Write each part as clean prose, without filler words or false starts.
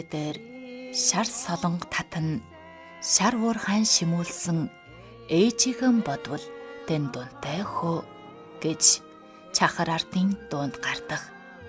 дээр шар солонго татна шар уурхайн шимүүлсэн ээжигэн бодвол тэн дунтай хөө гэж чахар ардын дуунд гардаг.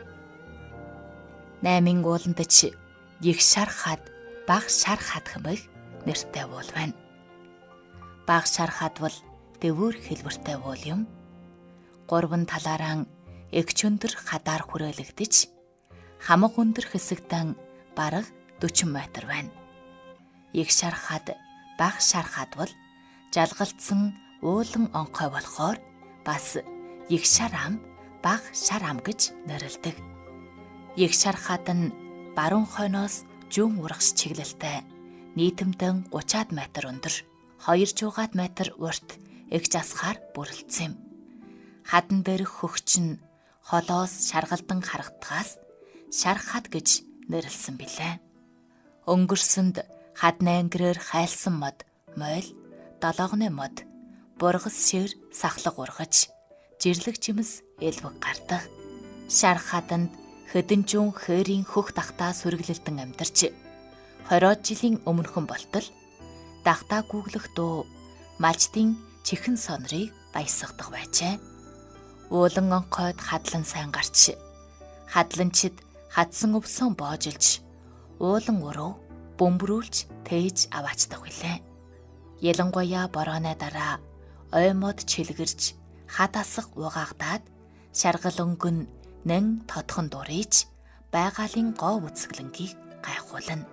8 ууланд ч их шар хад баг шар хад хэмээх нэртэй уул байна. Баг шар хад бол дэвүүр хэлбэртэй уул юм. 3 талаараа эгч өндөр хадаар хүрээлэгдэж хамаг өндөр хэсэгтэн бараг 40 м байна. Их шар хад баг шар хад бол жалгалтсан уулан онхой болохоор бас их шар ам баг шар ам гэж нэрлэдэг. Их шар хад нь баруун хойноос зүүн урагш чиглэлтэй нийтэмдэн 30-аад метр өндөр 200-аад метр урт эгч асгаар бүрэлдсэн юм. Хадан дээрх хөгч нь холоос шаргалдан харагдахаас шар хад гэж нэрлсэн билээ. Өнгөрсөнд хадны ангирээр хайлсан мод, мойл, долоогны мод, бургас шир сахлаг ургаж, жирлэг жимс элбэг гардаг. Шар хаданд хэдэн зуун хээрийн хөх тахтаа сүргэлэлдэн амьдарч 20 жилийн өмнөхөн болтол дахтаа гүглэх дуу малчдын чихэн сонрыг баясгадаг байжээ. Уулан онхойд хадлан сайн гарч хадланчид хадсан өвсөн боожилж уулан уруу бөмбөрүүлж тээж аваачдаг билээ. Ялангуяа борооны дараа оймод чилгэрж хад асах угаагдаад шаргал өнгөн нэн тодхон дурийж байгалийн гоо үцгэлэнгийг гайхуулна.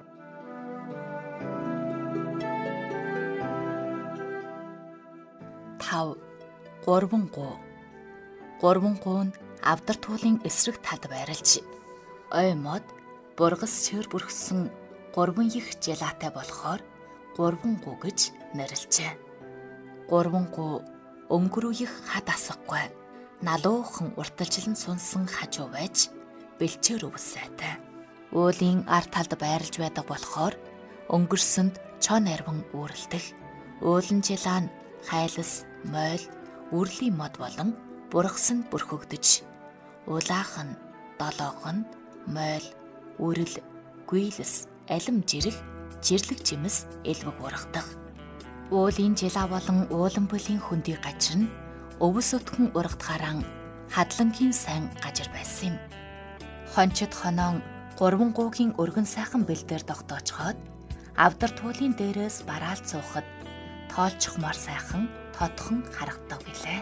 Тав гурван гуу нь авдар туулын эсрэг талд байрлж оймод бургас шир бүрхсэн 3 их желатай болохоор 3 гуу гэж нэрлэжээ. 3 гуу өнгөрөх хад асахгүй налуухан урталжилан сунсан хажуу байж бэлчээр өвс сайтай. Уулын ар талд байрлж байдаг болохоор өнгөрсөнд чон арвин үүрэлдэх. Уулан жилаа нь хайлас, мойл, үрлийн мод болон бургасанд бүрхэгдэж улаах нь, долоог нь, мойл, үрэл, гүйлс, алим жирэх, жирлэг жимс элбэг ургадаг. Уулын жилаа болон уулан бүлийн хөндий гажир нь өвс өтгөн ургадахаараа хадлангийн сайн гажир байсан юм. Хончид хоноон 3 гуугийн өргөн сайхан бэлдээр тогтоочхоод авдар туулын дээрээс бараал цуухад тоолчхмаар сайхан тодхон харагддаг билээ.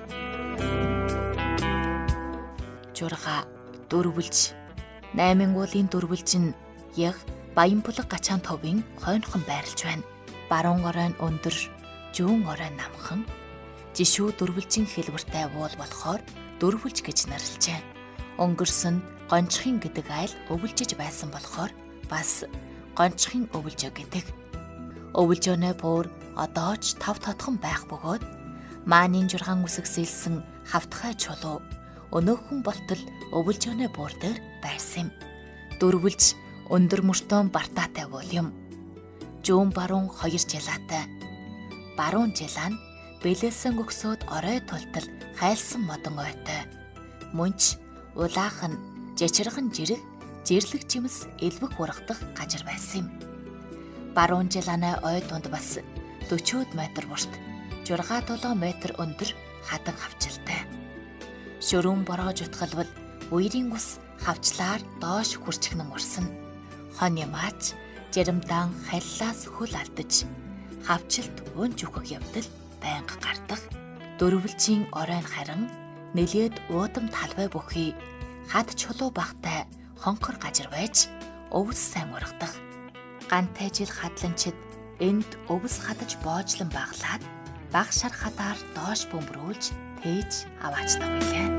6 дөрвөлж 8 уулын дөрвөлж нь яг Баянбулаг гачаан товын хойнохон байрлаж байна. Баруун оройн өндөр, зүүн оройн намхан. Жишүү дөрвөлжийн хэлбэртэй уул болохоор дөрвөлж гэж нэрлэжээ. Өнгөрсөн гончхын гэдэг айл өвөлжиж байсан болохоор бас гончхын өвөлжөө гэдэг. Өвөлжөөнөө бүр одоо ч 5 тодхон байх бөгөөд маанийн 6 үсгсэлсэн хавтгай чулуу өнөөхөн болтол өвөлжөөнөө бүр дээр байсан юм. Дөрвөлж өндөр мөртөө бартаатай уул юм. Зүүн баруун 2 жилаатай. Баруун жилаа нь бэлээсэн өгсөд орой тултал хайлсан модон ойтой. Мөнч улаах нь жичирхэн жирэх жирлэг жимс элбэг ургадах гажир байсан юм. Баруун жилааны ой дунд бас 40 метр бүрт 6-7 метр өндөр хадан хавчилтай. Шөрүүн бороо жутгалвал үерийн ус хавчлаар доош хүрчихнэн урсна. Хон ямаач жаримдаан халлаас хөл алдаж хавчилт унж өгөх явдал байнга гардаг. Дөрвөлжийн оройн харин нэлээд уудам талбай бүхий хад чулуу багтай хонхор гажир байж өвс сайн ургадаг. Гантай жил хадланчид энд өвс хадаж боожлон баглаад баг шар хадаар доош бөмбөрүүлж тээж аваачдаг билээ.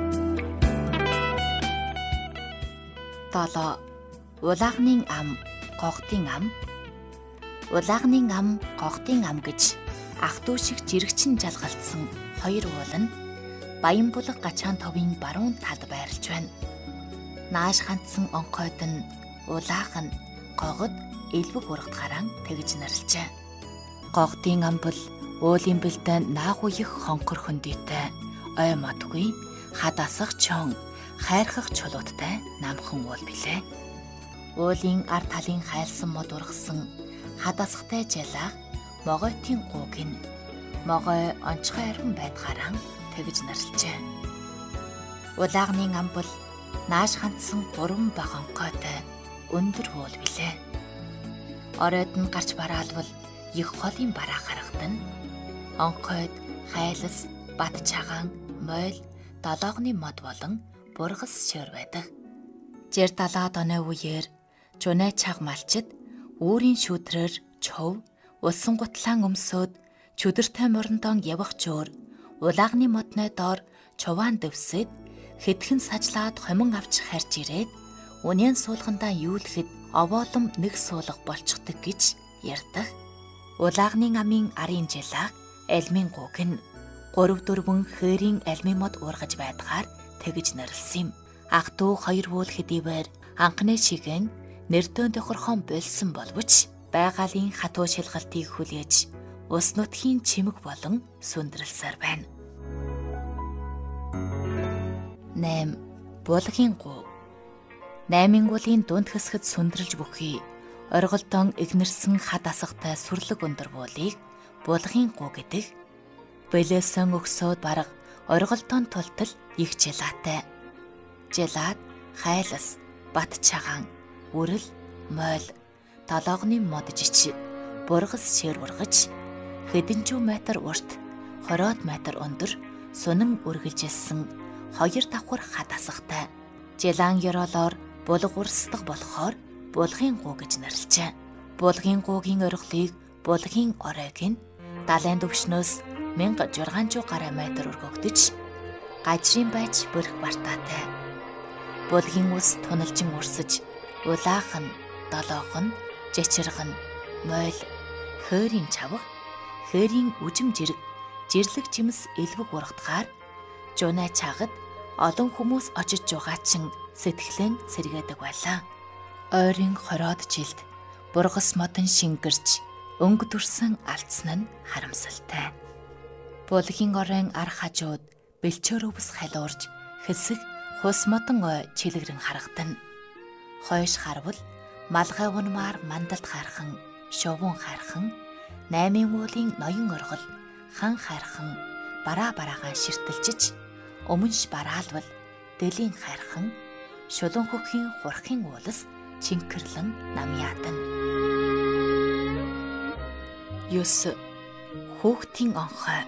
7 улаагнын ам, гогтын ам. Улаагнын ам, гогтын ам гэж ах дүү шиг жирэгчин жалгалтсан 2 уул нь Баянбулаг гачаан товын баруун талд байрлаж байна. Нааш хандсан онхойд нь улаах нь гогод элбэг ургадахаараа тэгж нэрлэжээ. Гогтын ам бол уулын бэлдэн наах үеих хонхор хөндийтэй, ой модгүй, хад асах чон, хайрхах чулууттай намхан уул билээ. уулын ар талын хайлсан мод ургасан хадасгатай жалаах могойтын гууг нь могой онцгой архин байдгаараа тэгж нэрлэжээ. Улаагны ам бол нааш хандсан 3 баг онхойтой өндөр уул билээ. Оройд нь гарч бараалвал их холын бараа харагдана. Онхойд хайлас, бат чагаан, мойл, долоогны мод болон бургас шир байдаг. Жир далаад оноо үеэр жунай чаг малчид үүрийн шүдрээр чов, улсан гутлаан өмсөөд чөдөртэй морндон явах жөөр улаагны модны доор чуваан дэвсэд хэдхэн сажлаад хомин авч харж ирээд үнэн суулгандаа юулэхэд овоолом нэг суулга болчихдаг гэж ярьдаг. Улаагны амын арын жалаах элмийн гуг нь 3-4 хээрийн элмийн мод уургаж байдгаар тэгж нэрлсэн юм. Ах トゥ 2 уул хэдийгээр анхны шигэн нэртön тохирхон болсон боловч байгалийн хатуу шилгалтыг хүлээж ус нутгийн чимэг болон сүндрэлсээр байна. 8. Булгийн гуу. 8 гуулын дунд хэсгэд сүндрэлж бүхий оргилдон игнэрсэн хад асгатай сүрлэг өндөр буулыг булгийн гуу гэдэг. Бэлээсэн өгсөөд бараг оргилдон тултал их желаатай. Желаад, хайлас, бат чагаан, үрэл, мойл, долоогны мод жич, бургас шир ургаж, хэдэнчүү метр урт, 20 метр өндөр сунан үргэлжилсэн 2 давхар хад асгатай. Желаан ёроолоор булга урсдаг болохоор булгийн гуу гэж нэрлэжээ. Булгийн гуугийн оргилыг булгийн оройг нь далайн төвшнөөс 1600 гаруй метр өргөгдөж, гажрын байж бүрх бартаатай. Булгийн ус туналжин урсаж, улаах нь, долоох нь, жичирх нь, мойл, хөөрийн чавх, хөөрийн үжим жирэг, жирлэг жимс элбэг ургадгаар жунай чагад олон хүмүүс очиж жугаачин сэтгэлэн сэргээдэг байлаа. Ойрын 20-од жилд бургас модон шингэрч өнгө төрсөн алдсан нь харамсалтай. Булгийн оройн ар хажууд бэлчээр өвс халуурж хэсэг хус модон ой чилэгрэн харагдана. Хойш харвал малгай унмаар мандалд хайрхан, шовун хайрхан, 8 уулын ноён оргил хан хайрхан бараа бараагаа ширтэлжиж, өмнөш бараалвал дэлийн хайрхан, шулуун хөхийн хурхын уулас чинкэрлэн нам яатана. 9. Хүүхдийн онхой.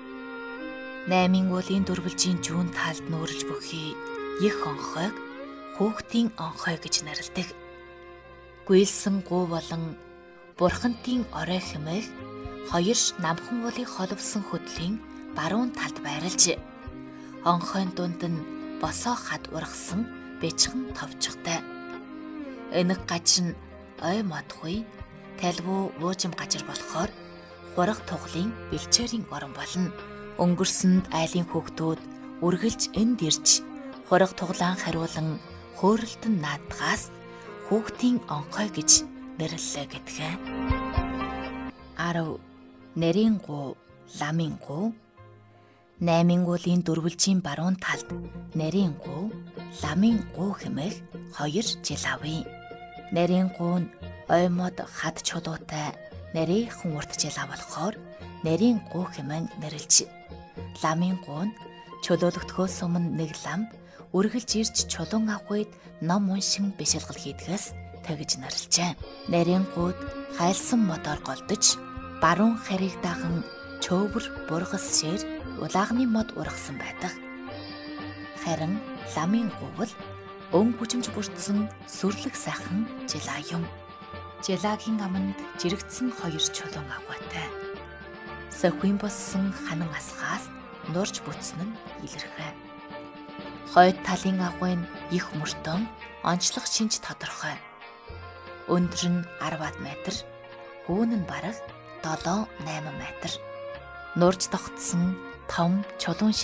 8 уулын дөрвөлжийн жүүн талд нүүрлж бүхий их онхойг хүүхдийн онхой гэж нэрлэдэг. Гүйлсэн гуу болон бурхантын орой хэмээх 2 намхан уулыг холовсон хөдлийн баруун талд байрлаж, онхойн дунд нь босоо хад ургасан бэчхэн товчхтай. Энэг гажир нь ой модгүй, талвуу уужим гажир болохоор хураг туглын бэлчээрийн орон болно. Өнгөрсөнд айлын хүүхдүүд үргэлж энд ирж хураг туглаан хариулан хөөрөлтөн наадгаас хүүхдийн онхой гэж нэрлэлээ гэдгээ. 10. Нэрийн гуу, ламын гуу. 8 уулын дөрвөлжийн баруун талд нэрийн гуу, ламын гуу хэмээх 2 жил авъя. Нэрийн гуу нь ой мод хад чулуутай нэрийнхэн урт жил болохоор нэрийн гуу хэмээн нэрлэж, ламын гуу нь чулуулагдхөөс өмнө нэг лам үргэлж ирж чулуун авах үед ном уншин бишилгал хийдгээс тэгж нэрлэжээ. Нэрийн гууд хайлсан модоор голдож, баруун харийг даган чөөвөр бургас шир улаагны мод ургасан байдаг. Харин ламын гуу бол өн хүчмж бүрдсэн сүрлэг сайхан жилаа юм. Жилаагийн аманд жирэгдсэн 2 чулуун агуутай. Сохин боссон ханан асгаас нурж бүтсэн нь илэрхэ. Хойд талын агуйн их мөртөн онцлог шинж тодорхой. Өндөр нь 10 метр, хүүн нь бараг 7-8 метр. Нурж тогтсон том чулуун